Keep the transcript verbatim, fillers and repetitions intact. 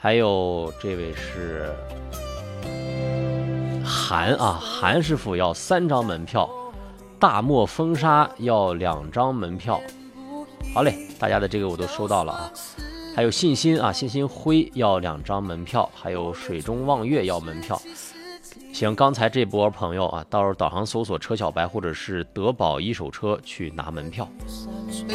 还有这位是韩啊，韩师傅要三张门票，大漠风沙要两张门票。好嘞，大家的这个我都收到了啊。还有信心啊，信心辉要两张门票，还有水中望月要门票。行，刚才这波朋友啊，到时候导航搜索车小白或者是德宝一手车去拿门票。